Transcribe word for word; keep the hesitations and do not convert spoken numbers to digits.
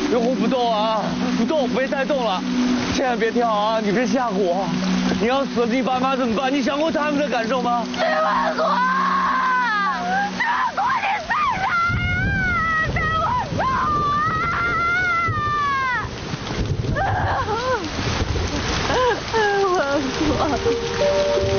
永红不动啊，不动，别再动了，千万别跳啊！你别吓唬我，你要死了，你爸妈怎么办？你想过他们的感受吗？ 你问过。